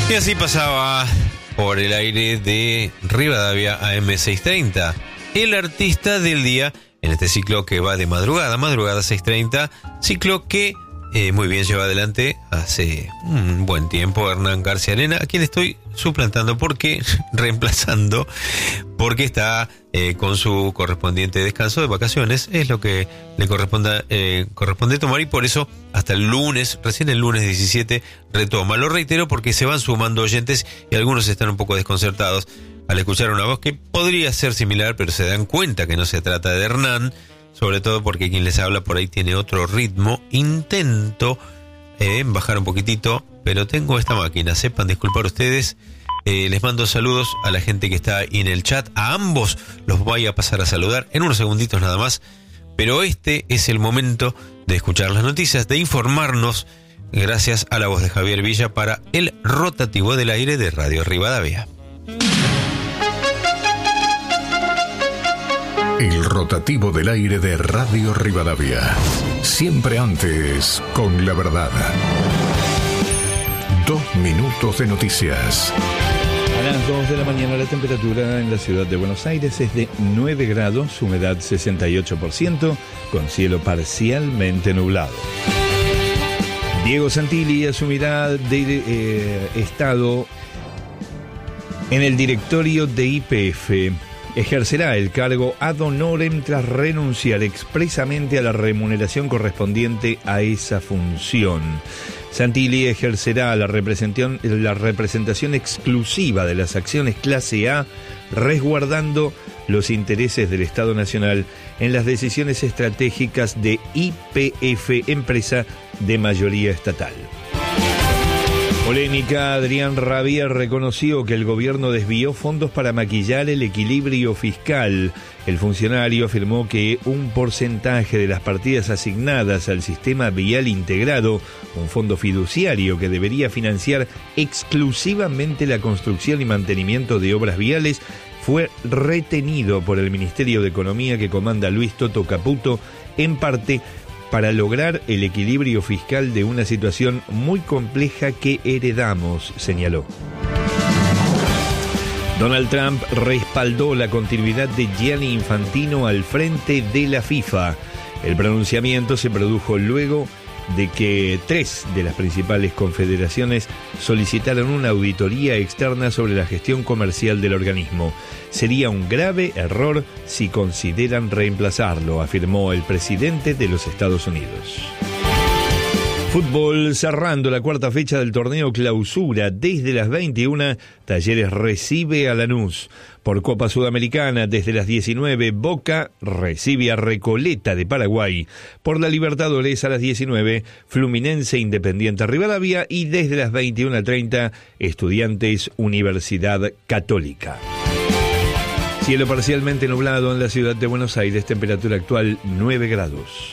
Y así pasaba por el aire de Rivadavia AM630, el artista del día en este ciclo que va de madrugada 6:30, ciclo que muy bien lleva adelante hace un buen tiempo Hernán García Arena, a quien estoy reemplazando, porque está con su correspondiente descanso de vacaciones. Es lo que le corresponde tomar, y por eso hasta el lunes, recién el lunes 17, retoma. Lo reitero porque se van sumando oyentes y algunos están un poco desconcertados al escuchar una voz que podría ser similar, pero se dan cuenta que no se trata de Hernán, sobre todo porque quien les habla por ahí tiene otro ritmo. Intento bajar un poquitito, pero tengo esta máquina, sepan disculpar ustedes. Les mando saludos a la gente que está ahí en el chat, a ambos los voy a pasar a saludar en unos segunditos nada más, pero este es el momento de escuchar las noticias, de informarnos, gracias a la voz de Javier Villa para el rotativo del aire de Radio Rivadavia. El rotativo del aire de Radio Rivadavia. Siempre antes con la verdad. 2 minutos de noticias. A las 2 de la mañana la temperatura en la ciudad de Buenos Aires es de 9 grados, humedad 68%, con cielo parcialmente nublado. Diego Santilli asumirá estado en el directorio de YPF. Ejercerá el cargo ad honorem tras renunciar expresamente a la remuneración correspondiente a esa función. Santilli ejercerá la representación exclusiva de las acciones clase A, resguardando los intereses del Estado Nacional en las decisiones estratégicas de YPF, empresa de mayoría estatal. Polémica. Adrián Rabier reconoció que el gobierno desvió fondos para maquillar el equilibrio fiscal. El funcionario afirmó que un porcentaje de las partidas asignadas al sistema vial integrado, un fondo fiduciario que debería financiar exclusivamente la construcción y mantenimiento de obras viales, fue retenido por el Ministerio de Economía que comanda Luis Toto Caputo, en parte para lograr el equilibrio fiscal de una situación muy compleja que heredamos, señaló. Donald Trump respaldó la continuidad de Gianni Infantino al frente de la FIFA. El pronunciamiento se produjo luego de que 3 de las principales confederaciones solicitaron una auditoría externa sobre la gestión comercial del organismo. Sería un grave error si consideran reemplazarlo, afirmó el presidente de los Estados Unidos. Fútbol. Cerrando la cuarta fecha del torneo Clausura, desde las 21, Talleres recibe a Lanús. Por Copa Sudamericana, desde las 19, Boca recibe a Recoleta de Paraguay. Por la Libertadores, a las 19, Fluminense Independiente Rivadavia. Y desde las 21:30, Estudiantes Universidad Católica. Cielo parcialmente nublado en la ciudad de Buenos Aires, temperatura actual 9 grados.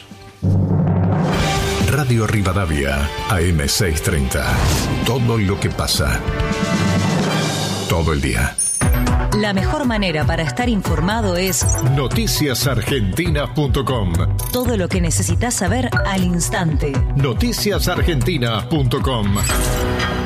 Radio Rivadavia, AM630. Todo lo que pasa. Todo el día. La mejor manera para estar informado es noticiasargentinas.com. Todo lo que necesitas saber al instante. Noticiasargentinas.com.